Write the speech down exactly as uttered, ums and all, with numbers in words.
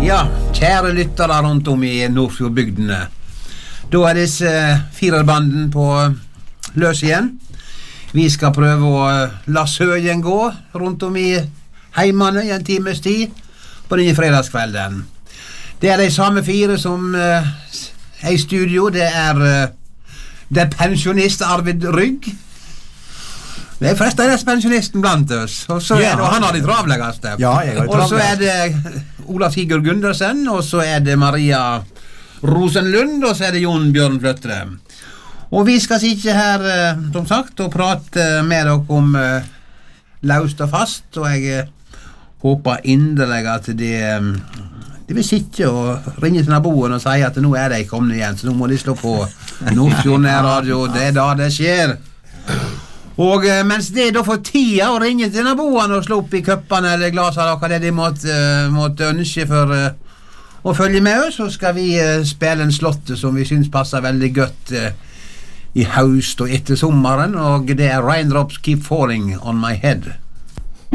Ja, kjære lyttere rundt om i Nordfjordbygdene. Da er disse firerbanden på løs igjen. Vi skal prøve å la søgen gå rundt om i heimene i en times tid på denne fredagskvelden. Det er de samme fire som uh, er i studio. Det er, uh, det er pensjonist Arvid Rygg. Det er forresten er pensjonisten blant oss. Og så ja, er det, og han har de travlegeste. Ja, jeg har de og så travlegste. er det Olav Sigurd Gundersen, og så er det Maria Rosenlund, og så er det Jon Bjørn Fløttre. Og vi skal sitte her, uh, som sagt, og prate med dere om uh, laust og fast, og jeg uh, håper inderlig at det... Um, De vil sitte og ringe til naboen og si at nå er de kommet igjen, så nå må de slå på Nordfjord nærradio, det er da det skjer. Og uh, mens det da får tida å ringe til naboen og slå opp i køppene eller glaser eller hva det de måtte, uh, måtte ønske for uh, å følge med oss, så skal vi uh, spille en slåtte som vi synes passer veldig godt uh, i høst og etter sommeren, og det er Raindrops Keep Falling on My Head.